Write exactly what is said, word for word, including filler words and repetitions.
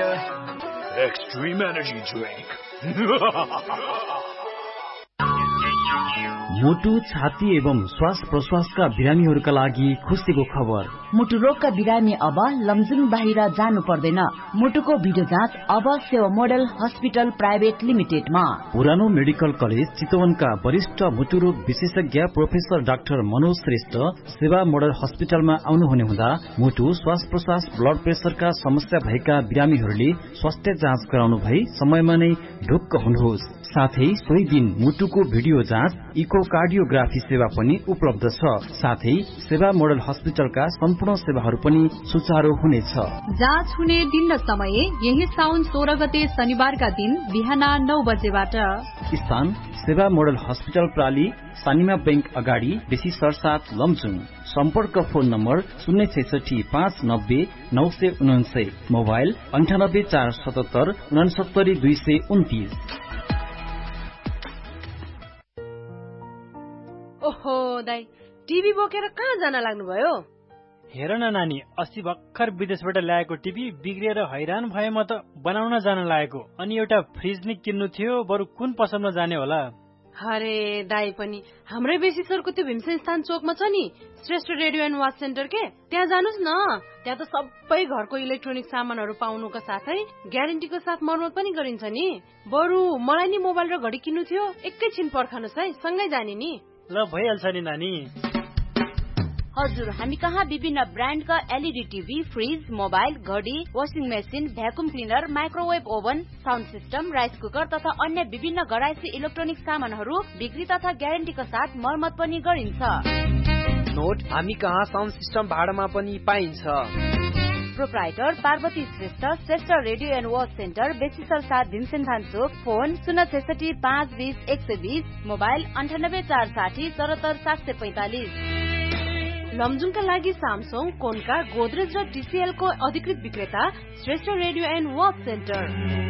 Premier Extreme Energy Drink. मुटु छाती एवं श्वास प्रश्वासका बिरामीहरूका लागि खुसीको खबर। मुटु रोगका बिरामी अब लमजुङ बाहिर जानु पर्दैन। मुटुको भिडियो जाँच अब सेवा मोडल हस्पिटल प्राइभेट लिमिटेडमा। पुरानो मेडिकल कलेज चितवनका वरिष्ठ मुटु रोग विशेषज्ञ प्रोफेसर डाक्टर मनोज श्रेष्ठ सेवा मोडल हस्पिटलमा आउनुहुने हुँदा मुटु श्वास प्रश्वास ब्लड प्रेसरका समस्या भएका बिरामीहरूले स्वास्थ्य जाँच गराउनु भई समयमा नै ढुक्क हुनुहोस्। साथै सोही दिन मुटुको भिडियो जाँच इकोकार्डियोग्राफी सेवा पनि उपलब्ध छ। साथै सेवा मोडल हस्पिटलका सम्पूर्ण सेवाहरू पनि सुचारू हुनेछ। जाँच हुने दिन र समय यही साउन सोह्र गते शनिबारका दिन बिहान नौ बजेबाट। स्थान सेवा मोडल हस्पिटल प्राली सानिमा बैंक अगाडि बेसी सरसात लमजुङ। सम्पर्क फोन नम्बर शून्य छैसठी पाँच नब्बे नौ सय उनान्सय, मोबाइल अन्ठानब्बे चार सतहत्तर उनासत्तरी दुई सय उन्तिस। ओहो दाई, टिभी बोकेर कहाँ जान लाग्नुभयो? हेर न नानी, अस्ति भर्खर विदेशबाट ल्याएको टिभी बिग्रिएर हैरान भए म त बनाउन जान लागेको। अनि एउटा फ्रिज नि किन्नु थियो, बरु कुन पसलमा जाने होला? अरे दाई पनि हाम्रै बेसी सरको त्यो भीमसेन स्थान चोकमा छ नि Shrestha radio and watch centre के, त्यहाँ जानुस् न। त्यहाँ त सबै घरको इलेक्ट्रोनिक सामानहरू पाउनुका साथै ग्यारेन्टीको साथ मर्मत पनि गरिन्छ नि। बरु मलाई नि मोबाइल र घडी किन्नु थियो, एकैछिन पर्खनुस् है, सँगै जाने नि। ल भइहाल्छ नि नानी। हजुर, हामी कहाँ विभिन्न ब्रान्डका एलईडी टिभी, फ्रिज, मोबाइल, घडी, washing machine, vacuum cleaner, microwave oven, sound system, rice cooker तथा अन्य विभिन्न घरायसी इलेक्ट्रोनिक सामानहरू बिक्री तथा ग्यारेन्टीका साथ मर्मत पनि गरिन्छ। नोट, हामी कहाँ साउन्ड सिस्टम भाडामा पनि पाइन्छ। Proprietor Parvati Shrestha, Shrestha radio and watch centre, बेसीसल सात भीमसेन थान चोक। फोन शून्य छैसठी पाँच बीस एक सय बीस, मोबाइल अन्ठानब्बे चार साठी चौहत्तर सात सय पैंतालिस। लमजुङका लागि सामसङ, कोन्का, गोदरेज र टिसिएल को अधिकृत विक्रेता Shrestha radio and watch centre.